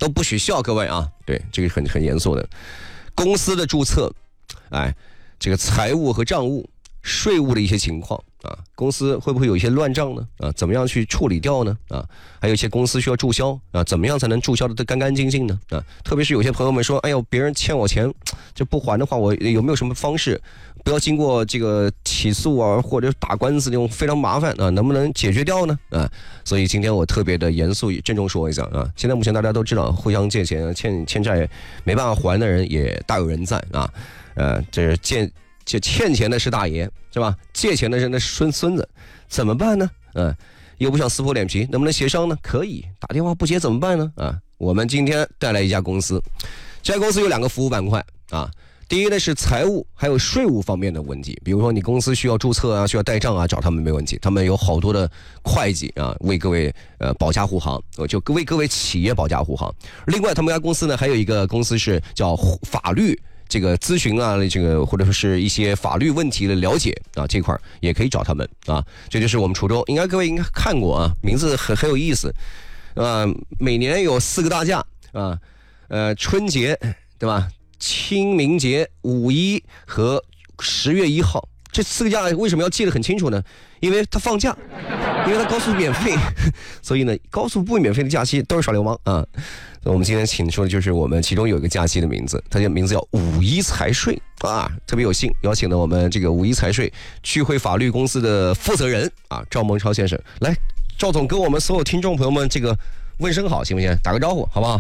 都不许笑，各位啊，对，这个很严肃的。公司的注册，这个财务和账务、税务的一些情况啊，公司会不会有一些乱账呢？啊，怎么样去处理掉呢？啊，还有一些公司需要注销啊，怎么样才能注销的干干净净呢？啊，特别是有些朋友们说，哎呦，别人欠我钱，这不还的话，我有没有什么方式，不要经过这个起诉啊，或者打官司这种非常麻烦啊，能不能解决掉呢？啊，所以今天我特别的严肃郑重说一下啊，现在目前大家都知道，互相借钱欠债没办法还的人也大有人在啊，这欠钱的是大爷是吧？借钱的人的是孙子，怎么办呢？又不想撕破脸皮，能不能协商呢？可以，打电话不接怎么办呢？啊，我们今天带来一家公司，这家公司有2个服务板块啊。第一呢是财务还有税务方面的问题，比如说你公司需要注册啊，需要带账啊，找他们没问题，他们有好多的会计啊，为各位保驾护航，就为各位企业保驾护航。另外他们家公司呢还有一个公司是叫法律这个咨询啊，这个或者说是一些法律问题的了解啊，这块也可以找他们啊。这就是我们滁州，各位应该看过啊，名字很有意思，每年有4个大假啊，春节对吧？清明节、5一和10月1号，这4个假为什么要记得很清楚呢？因为他放假，因为他高速免费，所以呢，高速不免费的假期都是耍流氓啊。我们今天请说的就是我们其中有一个假期的名字，它的名字叫5一财税啊，特别有幸邀请了我们这个5一财税聚会法律公司的负责人啊赵孟超先生来，赵总跟我们所有听众朋友们这个问声好，行不行？打个招呼好不好？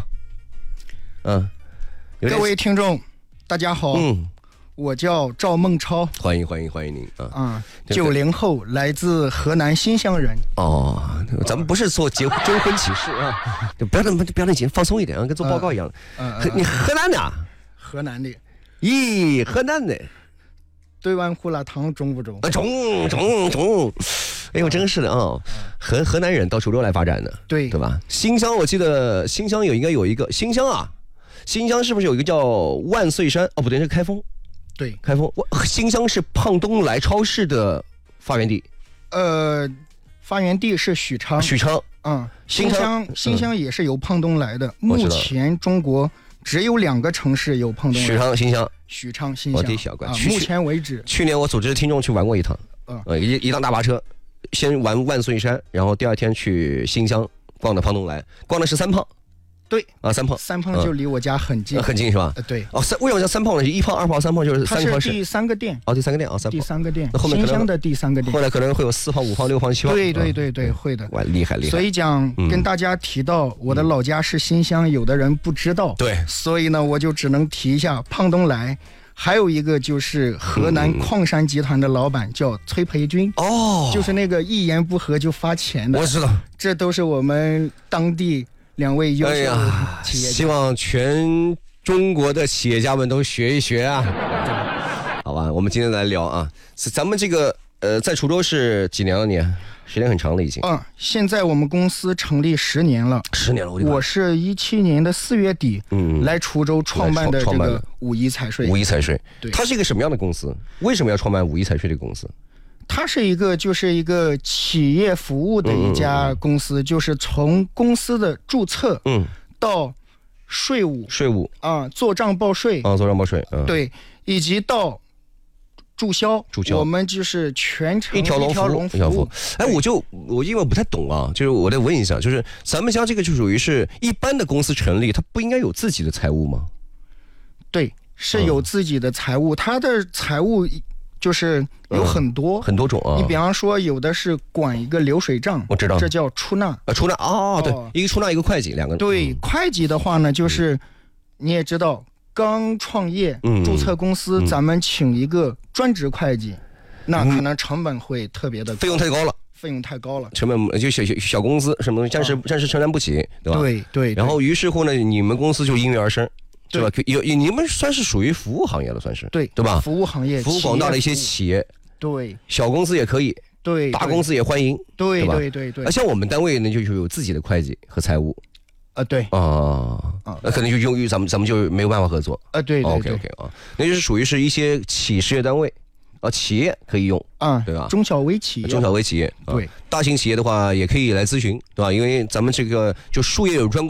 各位听众大家好，我叫赵孟超，欢迎您啊 ！90后，来自河南新乡人。 哦，咱们不是做征婚启事啊，不要那么紧，放松一点啊，跟做报告一样的。你河南的？ 河南的。 咦，河南的。 对完胡辣汤中不中？ 中。哎呦，真是的啊！河南人到滁州来发展的，对吧？新乡，我记得新乡应该有一个新乡啊。新乡是不是有一个叫万岁山？哦，不对，是开封。 对， 开封。新乡是胖东来超市的发源地。 发源地是许昌。新乡也是有胖东来的。目前中国只有2个城市有胖东来。 许昌、新乡。 许昌、新乡。 小怪。 目前为止， 去年我组织听众去玩过一趟。一趟大巴车，先玩万岁山，然后第2天去新乡逛的胖东来，逛的是3胖。对啊，3 胖就离我家很近， 很近是吧？ 对。 为什么叫3胖呢？1胖、2胖、3胖就是3个它是第3个店。 第3个店啊，3胖。 第3个店， 那后面新乡的第3个店。 后来可能会有4胖、5胖、6胖、7胖。 对，会的。 哇，厉害！ 所以跟大家提到我的老家是新乡，有的人不知道。 对。 所以呢，我就只能提一下胖东来。还有一个就是河南矿山集团的老板叫崔培军，就是那个一言不合就发钱的。 我知道， 这都是我们当地2位优秀企业家。 希望全中国的企业家们都学一学啊！好吧，我们今天来聊啊，咱们这个在滁州是几年了你？时间很长了已经。 现在我们公司成立10年了。 10年了， 我是17年的4月底，来滁州创办的这个5一财税。 5一财税，对，它是一个什么样的公司？为什么要创办5一财税这个公司？ 它是一个企业服务的一家公司，就是从公司的注册，到税务啊，做账报税啊，做账报税， 对，以及到注销，我们就是全程一条龙服务。哎，我因为我不太懂啊，就是我得问一下，就是咱们家这个就属于是一般的公司成立，它不应该有自己的财务吗？ 对，是有自己的财务，它的财务就是有很多种啊。 你比方说，有的是管一个流水账， 我知道， 这叫出纳。 出纳对，一个出纳，一个会计，2个。 对，会计的话呢，就是你也知道。刚创业注册公司，咱们请一个专职会计，那可能成本会特别的高，费用太高了， 成本就小公司什么东西暂时承担不起，对吧？ 对。 然后于是乎呢，你们公司就应运而生，对吧？你们算是属于服务行业了，算是对吧？ 服务行业， 服务广大的一些企业， 对， 小公司也可以， 对， 大公司也欢迎， 对吧？ 对。 像我们单位呢，就是有自己的会计和财务。 对那可能就用于咱们就没有办法合作对 OK 啊，那就是属于是一些事业单位企业可以用对吧？ 中小微企业对，大型企业的话也可以来咨询，对吧？因为咱们这个就术业有专攻。